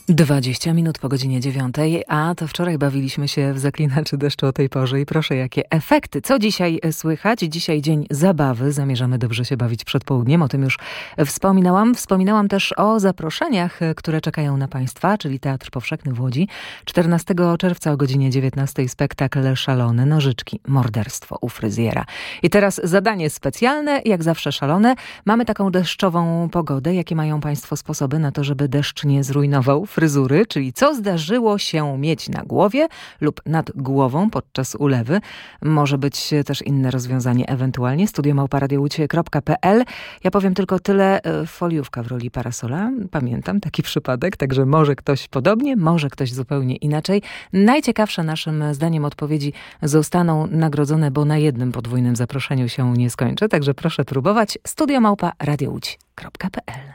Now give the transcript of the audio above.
20 minut po godzinie 9, a to wczoraj bawiliśmy się w zaklinaczy deszczu o tej porze i proszę, jakie efekty. Co dzisiaj słychać? Dzisiaj dzień zabawy. Zamierzamy dobrze się bawić przed południem. O tym już wspominałam. Wspominałam też o zaproszeniach, które czekają na Państwa, czyli Teatr Powszechny w Łodzi. 14 czerwca o godzinie 19 spektakl Szalone Nożyczki. Morderstwo u fryzjera. I teraz zadanie specjalne, jak zawsze szalone. Mamy taką deszczową pogodę. Jakie mają Państwo sposoby na to, żeby deszcz nie zrujnował fryzury, czyli co zdarzyło się mieć na głowie lub nad głową podczas ulewy. Może być też inne rozwiązanie ewentualnie. studio@radiowódź.pl. Ja powiem tylko tyle. Foliówka w roli parasola. Pamiętam taki przypadek, także może ktoś podobnie, może ktoś zupełnie inaczej. Najciekawsze naszym zdaniem odpowiedzi zostaną nagrodzone, bo na jednym podwójnym zaproszeniu się nie skończy. Także proszę próbować. studio@radiowódź.pl.